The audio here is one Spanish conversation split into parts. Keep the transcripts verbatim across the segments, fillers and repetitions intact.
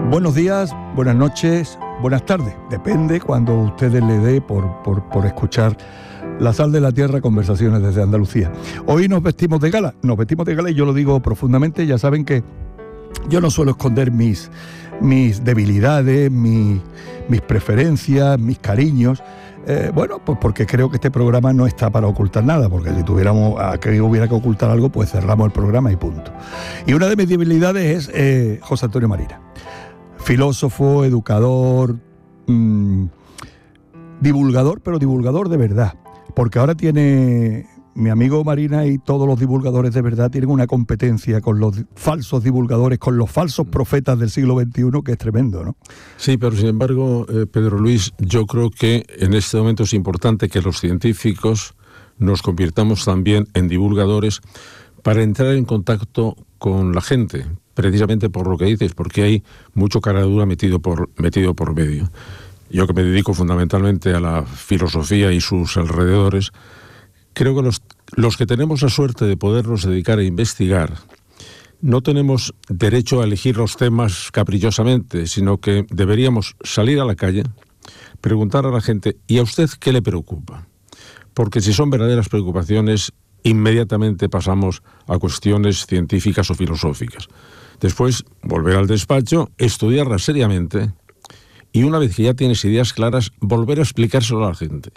Buenos días, buenas noches, buenas tardes. Depende cuando ustedes le dé por, por, por escuchar La Sal de la Tierra, conversaciones desde Andalucía. Hoy nos vestimos de gala, nos vestimos de gala y yo lo digo profundamente. Ya saben que yo no suelo esconder mis, mis debilidades, mis, mis preferencias, mis cariños. Eh, bueno, pues porque creo que este programa no está para ocultar nada, porque si tuviéramos a que hubiera que ocultar algo, pues cerramos el programa y punto. Y una de mis debilidades es eh, José Antonio Marina. Filósofo, educador, mmm, divulgador, pero divulgador de verdad. Porque ahora tiene, mi amigo Marina y todos los divulgadores de verdad tienen una competencia con los falsos divulgadores, con los falsos profetas del siglo veintiuno, que es tremendo, ¿no? Sí, pero sin embargo, eh, Pedro Luis, yo creo que en este momento es importante que los científicos nos convirtamos también en divulgadores para entrar en contacto con la gente, precisamente por lo que dices, porque hay mucho caradura metido por, metido por medio. Yo, que me dedico fundamentalmente a la filosofía y sus alrededores, creo que los, los que tenemos la suerte de podernos dedicar a investigar no tenemos derecho a elegir los temas caprichosamente, sino que deberíamos salir a la calle, preguntar a la gente, ¿y a usted qué le preocupa? Porque si son verdaderas preocupaciones, inmediatamente pasamos a cuestiones científicas o filosóficas. Después, volver al despacho, estudiarlas seriamente y una vez que ya tienes ideas claras, volver a explicárselo a la gente.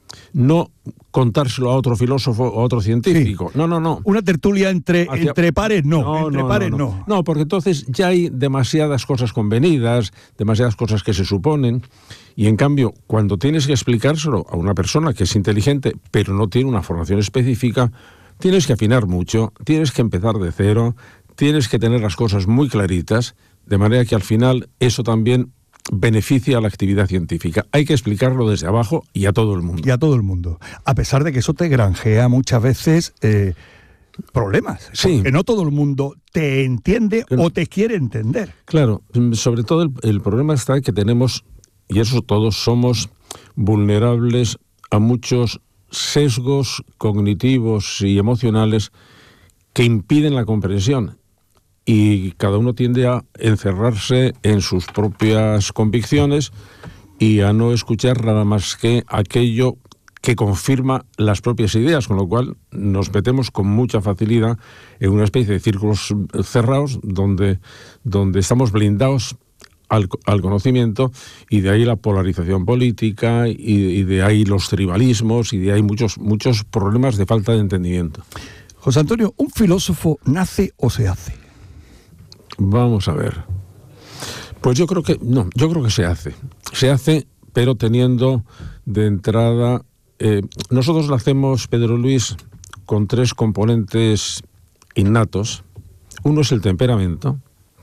No contárselo a otro filósofo o a otro científico. Sí. No, no, no. Una tertulia entre, Hacia... entre pares, no. No, entre no, pares, no, no. no. No, porque entonces ya hay demasiadas cosas convenidas, demasiadas cosas que se suponen. Y en cambio, cuando tienes que explicárselo a una persona que es inteligente, pero no tiene una formación específica, tienes que afinar mucho, tienes que empezar de cero, tienes que tener las cosas muy claritas, de manera que al final eso también beneficia a la actividad científica. Hay que explicarlo desde abajo y a todo el mundo. Y a todo el mundo. A pesar de que eso te granjea muchas veces eh, problemas. Sí. Porque no todo el mundo te entiende Pero, o te quiere entender. Claro, sobre todo el, el problema está que tenemos, y eso todos somos vulnerables a muchos sesgos cognitivos y emocionales que impiden la comprensión. Y cada uno tiende a encerrarse en sus propias convicciones y a no escuchar nada más que aquello que confirma las propias ideas, con lo cual nos metemos con mucha facilidad en una especie de círculos cerrados donde, donde estamos blindados al, al conocimiento, y de ahí la polarización política, y, y de ahí los tribalismos, y de ahí muchos, muchos problemas de falta de entendimiento. José Antonio, ¿un filósofo nace o se hace? Vamos a ver. Pues yo creo que no, yo creo que se hace. Se hace, pero teniendo de entrada... Eh, nosotros lo hacemos, Pedro Luis, con tres componentes innatos. Uno es el temperamento.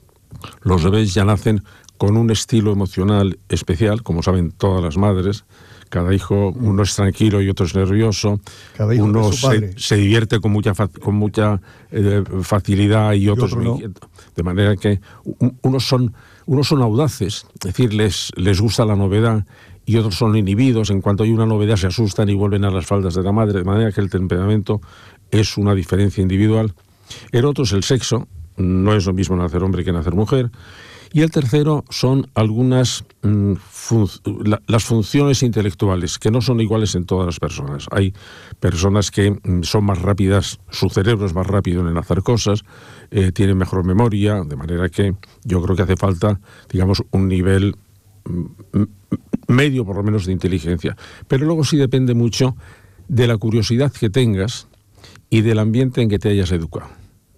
Los bebés ya nacen con un estilo emocional especial, como saben todas las madres. Cada hijo, uno es tranquilo y otro es nervioso. Cada hijo uno de su padre. Se, se divierte con mucha, con mucha eh, facilidad y otros otro no. inquietos. De manera que unos son, unos son audaces, es decir, les, les gusta la novedad, y otros son inhibidos. En cuanto hay una novedad se asustan y vuelven a las faldas de la madre. De manera que el temperamento es una diferencia individual. El otro es el sexo. No es lo mismo nacer hombre que nacer mujer. Y el tercero son algunas mmm, fun- la, las funciones intelectuales, que no son iguales en todas las personas. Hay personas que mmm, son más rápidas, su cerebro es más rápido en hacer cosas, eh, tienen mejor memoria, de manera que yo creo que hace falta, digamos, un nivel mmm, medio, por lo menos, de inteligencia. Pero luego sí depende mucho de la curiosidad que tengas y del ambiente en que te hayas educado.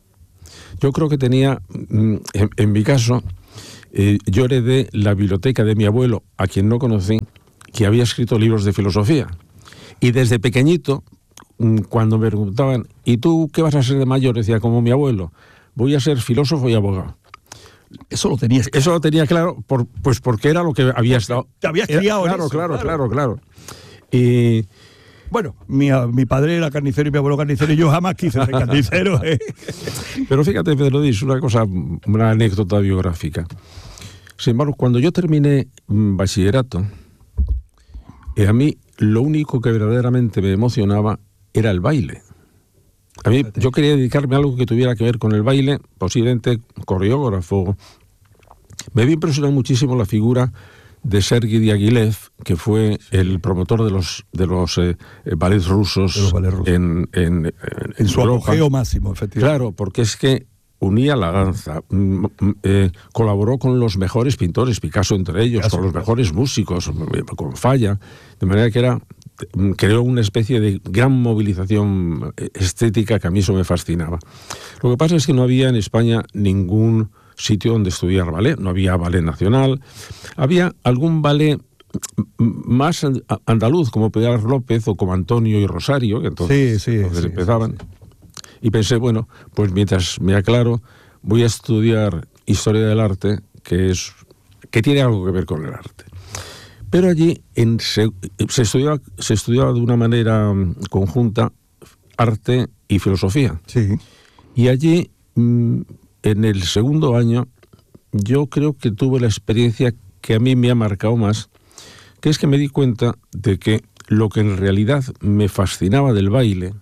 Yo creo que tenía, mmm, en, en mi caso... Eh, yo heredé la biblioteca de mi abuelo, a quien no conocí, que había escrito libros de filosofía. Y desde pequeñito, cuando me preguntaban, ¿y tú qué vas a ser de mayor? Decía, como mi abuelo, voy a ser filósofo y abogado. Eso lo tenías claro. Eso lo tenía claro, por, pues porque era lo que había estado. Te habías criado en claro, eso. Claro, claro, claro, claro. Y... Bueno, mi, mi padre era carnicero y mi abuelo carnicero, y yo jamás quise ser carnicero. ¿eh? Pero fíjate, Pedro Luis, una cosa, una anécdota biográfica. Sin embargo, cuando yo terminé bachillerato, eh, a mí lo único que verdaderamente me emocionaba era el baile. A mí, yo quería dedicarme a algo que tuviera que ver con el baile, posiblemente coreógrafo, Me había impresionado muchísimo la figura de Sergei Diaghilev, que fue el promotor de los de los eh, ballets rusos, de los ballets rusos. En, en, en, en su Europa. apogeo máximo, efectivamente. Claro, porque es que unía la danza, mm, eh, colaboró con los mejores pintores, Picasso entre ellos, Picasso, con los mejores músicos, con Falla, de manera que era creó una especie de gran movilización estética que a mí eso me fascinaba. Lo que pasa es que no había en España ningún sitio donde estudiar ballet, no había ballet nacional, había algún ballet más andaluz como Pilar López o como Antonio y Rosario, que entonces, sí, sí, entonces sí, empezaban, sí, sí. Y pensé, bueno, pues mientras me aclaro, voy a estudiar Historia del Arte, que es que tiene algo que ver con el arte. Pero allí en, se, se, estudiaba, se estudiaba de una manera conjunta arte y filosofía. Sí. Y allí, en el segundo año, yo creo que tuve la experiencia que a mí me ha marcado más, que es que me di cuenta de que lo que en realidad me fascinaba del baile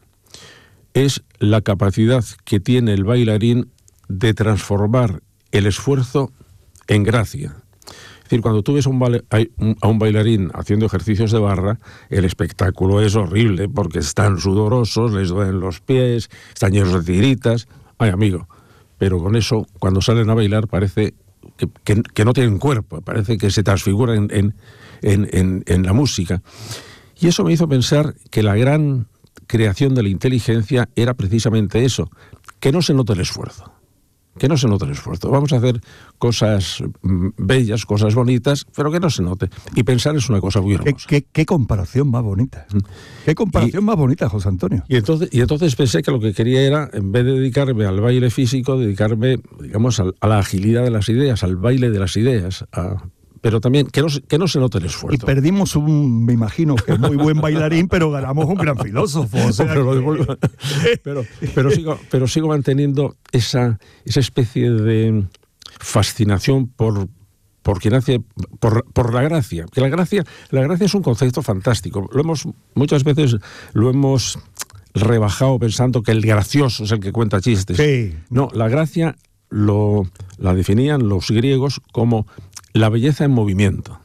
es la capacidad que tiene el bailarín de transformar el esfuerzo en gracia. Es decir, cuando tú ves a un, baile, a un bailarín haciendo ejercicios de barra, el espectáculo es horrible porque están sudorosos, les duelen los pies, están llenos de tiritas. Ay, amigo, pero con eso, cuando salen a bailar, parece que, que, que no tienen cuerpo, parece que se transfiguran en, en, en, en la música. Y eso me hizo pensar que la gran creación de la inteligencia era precisamente eso, que no se note el esfuerzo. Que no se note el esfuerzo. Vamos a hacer cosas bellas, cosas bonitas, pero que no se note. Y pensar es una cosa muy hermosa. ¿Qué, qué, qué comparación más bonita? ¿Qué comparación y, más bonita, José Antonio? Y entonces, y entonces pensé que lo que quería era, en vez de dedicarme al baile físico, dedicarme, digamos, a, a la agilidad de las ideas, al baile de las ideas, a... pero también que no, que no se note el esfuerzo. Y perdimos un, me imagino, que muy buen bailarín, pero ganamos un gran filósofo. O sea pero, que... pero, pero, sigo, pero sigo manteniendo esa, esa especie de fascinación por, por quien hace, por, por la gracia. Que la gracia, la gracia es un concepto fantástico. Lo hemos, muchas veces lo hemos rebajado pensando que el gracioso es el que cuenta chistes. Sí. No, la gracia lo, la definían los griegos como la belleza en movimiento.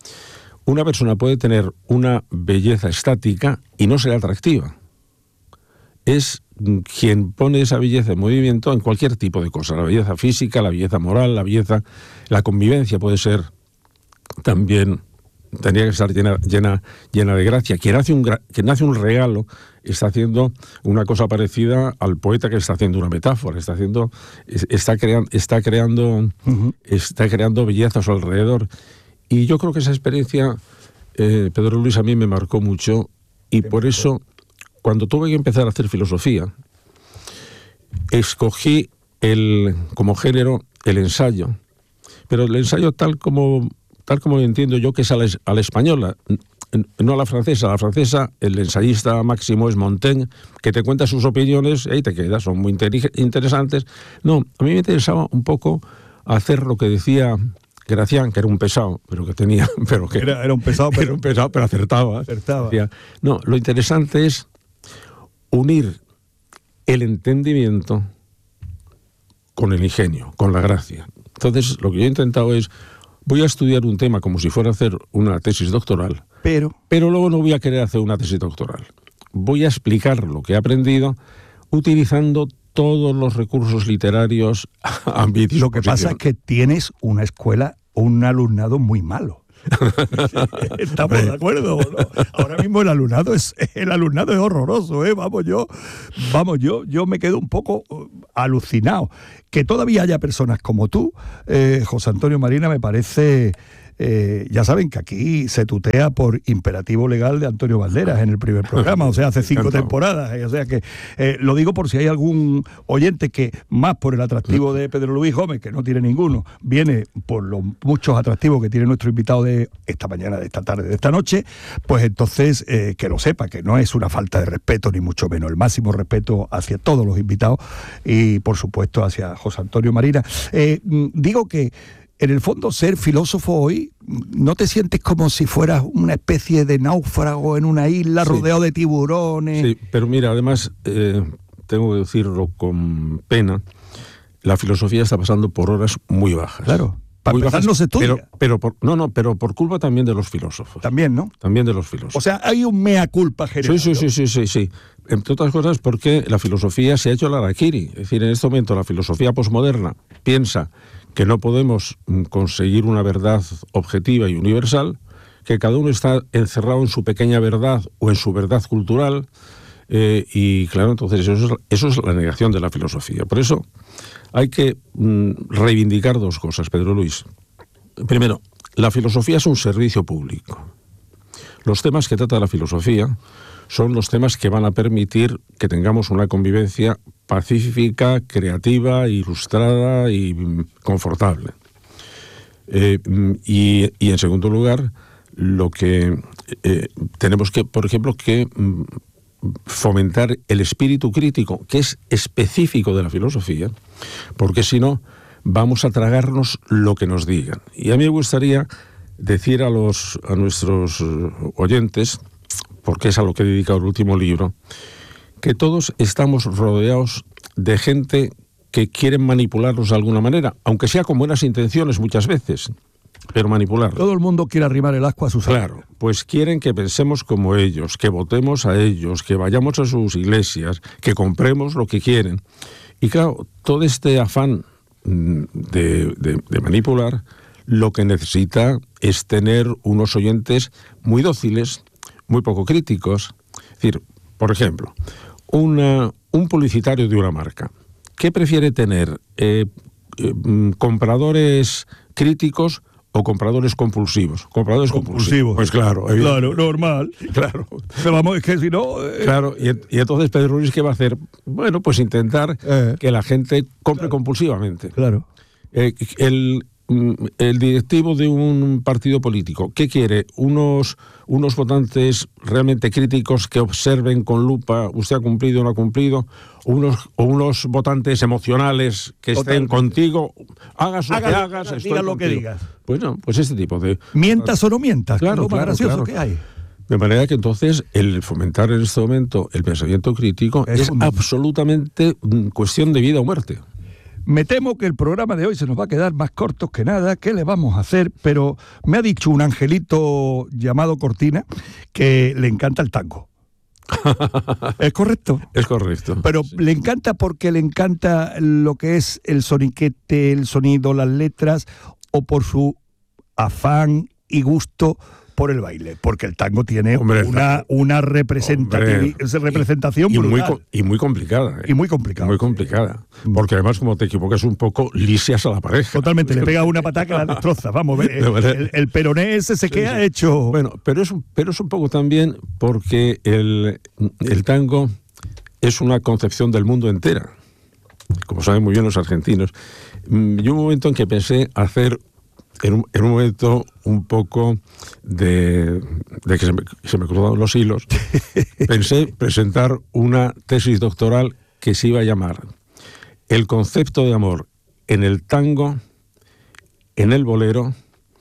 Una persona puede tener una belleza estática y no ser atractiva. Es quien pone esa belleza en movimiento en cualquier tipo de cosa. La belleza física, la belleza moral, la belleza... La convivencia puede ser también... Tendría que estar llena, llena, llena de gracia. Quien hace, un, quien hace un regalo está haciendo una cosa parecida al poeta que está haciendo una metáfora, está haciendo, está creando, está creando, uh-huh. está creando belleza a su alrededor. Y yo creo que esa experiencia, eh, Pedro Luis, a mí me marcó mucho, y por eso, cuando tuve que empezar a hacer filosofía, escogí el, como género el ensayo, pero el ensayo tal como tal como lo entiendo yo, que es a la, a la española, no a la francesa. A la francesa, el ensayista máximo es Montaigne, que te cuenta sus opiniones y ahí te quedas, son muy interesantes. No, a mí me interesaba un poco hacer lo que decía Gracián, que era un pesado, pero que tenía... pero que Era, era un pesado, pero, era un pesado, pero acertaba. acertaba. Decía, no, lo interesante es unir el entendimiento con el ingenio, con la gracia. Entonces, lo que yo he intentado es... Voy a estudiar un tema como si fuera a hacer una tesis doctoral, pero, pero luego no voy a querer hacer una tesis doctoral. Voy a explicar lo que he aprendido utilizando todos los recursos literarios a mi disposición. Lo que pasa es que tienes una escuela, un alumnado muy malo. Estamos de acuerdo, ¿no? Ahora mismo el alumnado es el alumnado es horroroso, ¿eh? Vamos, yo, vamos, yo, yo me quedo un poco alucinado. Que todavía haya personas como tú, eh, José Antonio Marina, me parece... Eh, ya saben que aquí se tutea por imperativo legal de Antonio Banderas en el primer programa, o sea, hace cinco temporadas. O sea que eh, lo digo por si hay algún oyente que, más por el atractivo de Pedro Luis Gómez, que no tiene ninguno, viene por los muchos atractivos que tiene nuestro invitado de esta mañana, de esta tarde, de esta noche, pues entonces eh, que lo sepa, que no es una falta de respeto, ni mucho menos, el máximo respeto hacia todos los invitados y, por supuesto, hacia José Antonio Marina. Eh, digo que en el fondo, ser filósofo hoy, ¿no te sientes como si fueras una especie de náufrago en una isla, sí, rodeado de tiburones? Sí, pero mira, además, eh, tengo que decirlo con pena, la filosofía está pasando por horas muy bajas. Claro. Para empezar, bajas, no se estudia. Pero, pero por, no, no, pero por culpa también de los filósofos. También, ¿no? También de los filósofos. O sea, hay un mea culpa general. Sí, sí, sí, sí, sí, sí. Entre otras cosas porque la filosofía se ha hecho el harakiri. Es decir, en este momento la filosofía posmoderna piensa que no podemos conseguir una verdad objetiva y universal, que cada uno está encerrado en su pequeña verdad o en su verdad cultural, eh, y claro, entonces eso es, eso es la negación de la filosofía. Por eso hay que mm, reivindicar dos cosas, Pedro Luis. Primero, la filosofía es un servicio público. Los temas que trata la filosofía son los temas que van a permitir que tengamos una convivencia pacífica, creativa, ilustrada y confortable. Eh, y, y en segundo lugar, lo que eh, tenemos que, por ejemplo, que mm, fomentar el espíritu crítico, que es específico de la filosofía, porque si no, vamos a tragarnos lo que nos digan. Y a mí me gustaría decir a, los, a nuestros oyentes, porque es a lo que he dedicado el último libro, que todos estamos rodeados de gente que quieren manipularnos de alguna manera, aunque sea con buenas intenciones muchas veces, pero manipular. Todo el mundo quiere arrimar el ascua a sus Claro, árboles. Pues quieren que pensemos como ellos, que votemos a ellos, que vayamos a sus iglesias, que compremos lo que quieren. Y claro, todo este afán de, de, de manipular, lo que necesita es tener unos oyentes muy dóciles, muy poco críticos. Es decir, por ejemplo, una, un publicitario de una marca, ¿qué prefiere tener? Eh, eh, ¿Compradores críticos o compradores compulsivos? Compradores compulsivos. Compulsivos. Pues claro. Claro, normal. Claro. Pero vamos, es que si no... Eh... Claro, y, y entonces Pedro Luis, ¿qué va a hacer? Bueno, pues intentar eh. que la gente compre claro. compulsivamente. Claro. Eh, el... El directivo de un partido político, ¿qué quiere? Unos, unos votantes realmente críticos que observen con lupa usted ha cumplido o no ha cumplido, o unos, o unos votantes emocionales que estén Totalmente. Contigo, hagas lo Hágalo, que hagas, hagas estoy diga lo contigo. que digas. Pues no, pues este tipo de... Mientas o no mientas, claro, lo más claro, gracioso claro. que hay. De manera que entonces el fomentar en este momento el pensamiento crítico es, es un... absolutamente cuestión de vida o muerte. Me temo que el programa de hoy se nos va a quedar más corto que nada. ¿Qué le vamos a hacer? Pero me ha dicho un angelito llamado Cortina que le encanta el tango. ¿Es correcto? Es correcto. Pero sí. Le encanta porque le encanta lo que es el soniquete, el sonido, las letras, o por su afán y gusto por el baile, porque el tango tiene Hombre, una, una representación y, y, brutal. Muy, y muy complicada. ¿eh? Y muy complicada. Muy complicada. Porque además, como te equivocas un poco, lisias a la pareja. Totalmente, le pega una patada que la destroza. Vamos, el, el, el peroné ese se sí, queda sí. hecho... Bueno, pero es, pero es un poco también porque el, el tango es una concepción del mundo entera. Como saben muy bien los argentinos. Yo hubo un momento en que pensé hacer... En un, en un momento un poco de, de que se me, se me cruzaron los hilos, pensé presentar una tesis doctoral que se iba a llamar El concepto de amor en el tango, en el bolero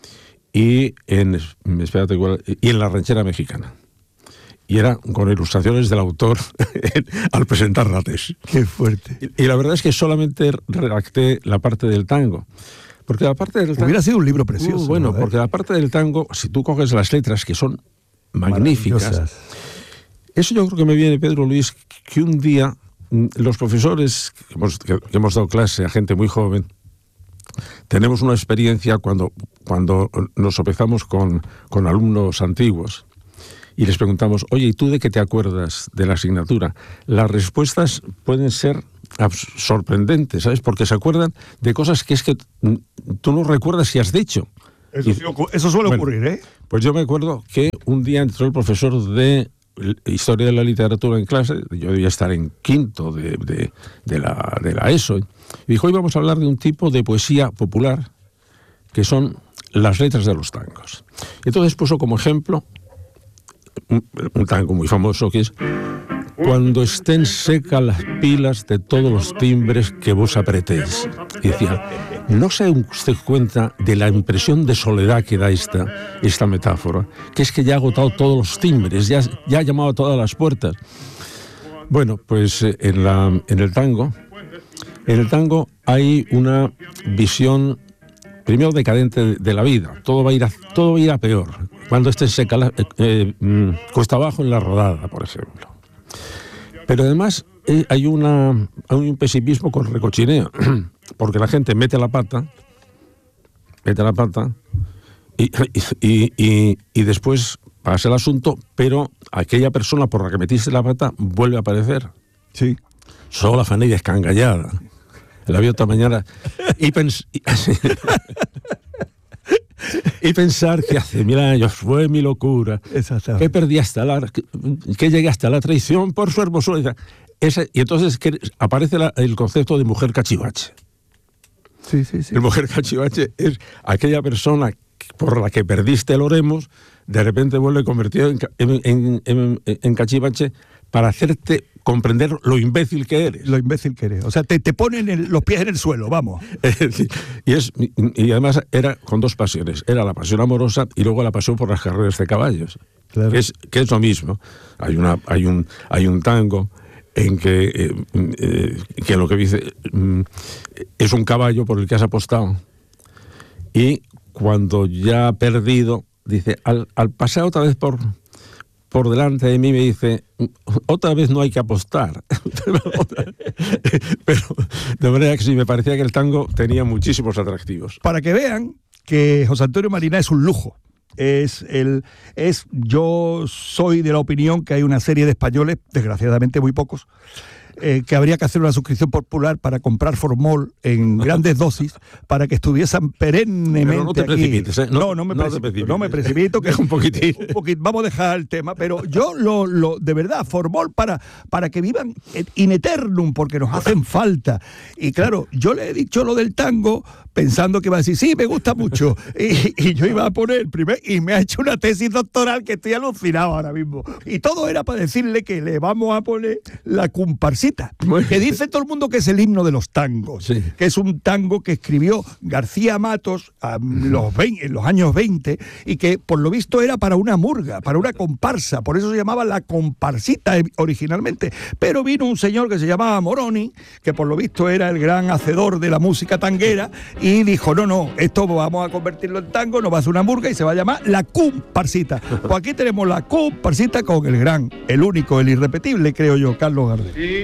y en, espérate, y en la ranchera mexicana. Y era con ilustraciones del autor al presentar la tesis. ¡Qué fuerte! Y, y la verdad es que solamente redacté la parte del tango. Porque la parte del tango, hubiera sido un libro precioso. Uh, bueno, ¿no? Porque la parte del tango, si tú coges las letras, que son magníficas, eso yo creo que me viene, Pedro Luis, que un día los profesores que hemos, que hemos dado clase a gente muy joven, tenemos una experiencia cuando, cuando nos sopezamos con, con alumnos antiguos y les preguntamos, oye, ¿y tú de qué te acuerdas de la asignatura? Las respuestas pueden ser sorprendentes, ¿sabes? Porque se acuerdan de cosas que es que tú no recuerdas si has dicho. Eso, y, sí, eso suele bueno, ocurrir, ¿eh? Pues yo me acuerdo que un día entró el profesor de Historia de la Literatura en clase, yo debía estar en quinto de, de, de, la, de la ESO, y dijo, hoy vamos a hablar de un tipo de poesía popular que son las letras de los tangos. Entonces puso como ejemplo un, un tango muy famoso que es Cuando estén secas las pilas de todos los timbres que vos apretéis. Y decía, ¿no se da usted cuenta de la impresión de soledad que da esta, esta metáfora? Que es que ya ha agotado todos los timbres, ya, ya ha llamado a todas las puertas. Bueno, pues en, la, en el tango, en el tango hay una visión primero decadente de, de la vida. Todo va a ir a, todo va a ir a peor. Cuando esté seca, la, eh, eh, cuesta abajo en la rodada, por ejemplo. Pero además eh, hay, una, hay un pesimismo con recochineo, porque la gente mete la pata, mete la pata, y, y, y, y después pasa el asunto, pero aquella persona por la que metiste la pata vuelve a aparecer. Sí. Solo la familia escangallada. La vi otra mañana y, pens y, y pensar que hace mil años fue mi locura, que perdí hasta la, que, que llegué hasta la traición por su hermosura. Ese, y entonces que aparece la, el concepto de mujer cachivache. Sí, sí, sí. El mujer cachivache es aquella persona por la que perdiste el oremos, de repente vuelve convertido en, en, en, en, en cachivache para hacerte comprender lo imbécil que eres. Lo imbécil que eres. O sea, te, te ponen el, los pies en el suelo, vamos. y, es, y además era con dos pasiones. Era la pasión amorosa y luego la pasión por las carreras de caballos. Claro. Que, es, que es lo mismo. Hay, una, hay, un, hay un tango en que, eh, eh, que lo que dice eh, es un caballo por el que has apostado. Y cuando ya ha perdido, dice, al, al pasar otra vez por... por delante de mí me dice, otra vez no hay que apostar. Pero de manera que sí, me parecía que el tango tenía muchísimos atractivos. Para que vean que José Antonio Mariná es un lujo. Es el, es, yo soy de la opinión que hay una serie de españoles, desgraciadamente muy pocos, Eh, que habría que hacer una suscripción popular para comprar Formol en grandes dosis para que estuviesen perennemente. Pero no te aquí. precipites, ¿eh? No, no, no me no precipito, precipites. no me precipito, que es un poquitín. un poquito. Vamos a dejar el tema, pero yo lo, lo de verdad, Formol para, para que vivan in eternum, porque nos hacen falta. Y claro, yo le he dicho lo del tango pensando que iba a decir, sí, me gusta mucho. Y, y yo iba a poner el primer, y me ha hecho una tesis doctoral que estoy alucinado ahora mismo. Y todo era para decirle que le vamos a poner la comparsita. Que dice todo el mundo que es el himno de los tangos, sí. Que es un tango que escribió García Matos a los veinte, en los años veinte y que por lo visto era para una murga, para una comparsa, por eso se llamaba la comparsita originalmente, pero vino un señor que se llamaba Moroni, que por lo visto era el gran hacedor de la música tanguera y dijo, no, no, esto vamos a convertirlo en tango, nos va a hacer una murga y se va a llamar la comparsita. Pues aquí tenemos la comparsita con el gran, el único, el irrepetible, creo yo, Carlos Gardel.